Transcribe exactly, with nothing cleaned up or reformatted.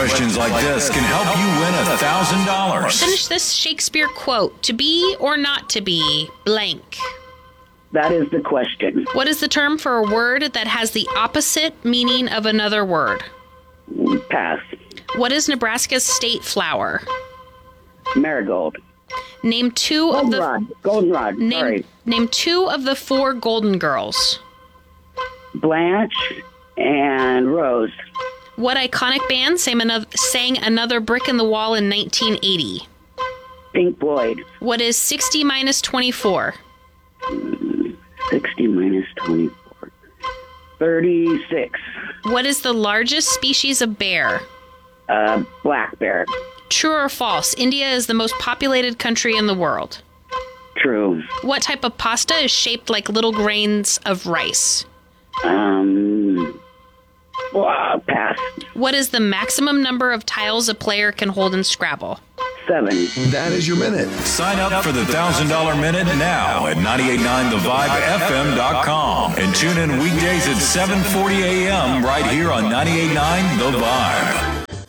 questions like this can help you win one thousand dollars. Finish this Shakespeare quote. To be or not to be blank. That is the question. What is the term for a word that has the opposite meaning of another word? Pass. What is Nebraska's state flower? Marigold. Name two of the Goldenrod. Goldenrod. name, Sorry. name two of the four Golden Girls. Blanche and Rose. What iconic band sang another, sang another Brick in the Wall in nineteen eighty? Pink Floyd. What is sixty minus twenty-four? sixty minus twenty-four. thirty-six. What is the largest species of bear? Uh, black bear. True or false? India is the most populated country in the world. True. What type of pasta is shaped like little grains of rice? Um, well, pass. What is the maximum number of tiles a player can hold in Scrabble? Seven. That is your minute. Sign up for the one thousand dollars Minute now at nine eight nine the vibe f m dot com and tune in weekdays at seven forty a.m. right here on ninety-eight point nine The Vibe.